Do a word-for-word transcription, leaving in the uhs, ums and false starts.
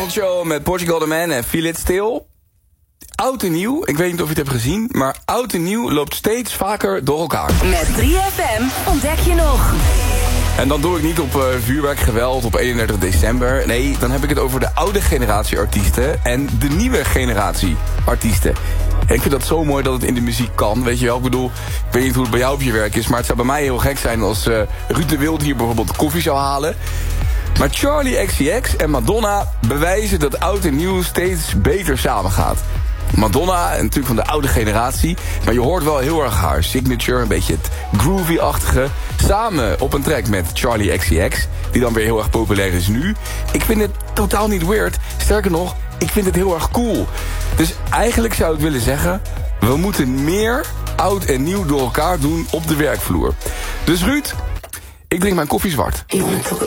Avondshow met Portugal The Man en Feel It Still. Oud en nieuw, ik weet niet of je het hebt gezien, maar oud en nieuw loopt steeds vaker door elkaar. Met drie F M ontdek je nog. En dan doe ik niet op uh, vuurwerkgeweld op eenendertig december. Nee, dan heb ik het over de oude generatie artiesten en de nieuwe generatie artiesten. En ik vind dat zo mooi dat het in de muziek kan, weet je wel. Ik bedoel, ik weet niet hoe het bij jou op je werk is, maar het zou bij mij heel gek zijn als uh, Ruud de Wild hier bijvoorbeeld koffie zou halen. Maar Charli X C X en Madonna bewijzen dat oud en nieuw steeds beter samengaat. Madonna, natuurlijk van de oude generatie, maar je hoort wel heel erg haar signature, een beetje het groovy-achtige, samen op een track met Charli X C X, die dan weer heel erg populair is nu. Ik vind het totaal niet weird, sterker nog, ik vind het heel erg cool. Dus eigenlijk zou ik willen zeggen, we moeten meer oud en nieuw door elkaar doen op de werkvloer. Dus Ruud, ik drink mijn koffie zwart.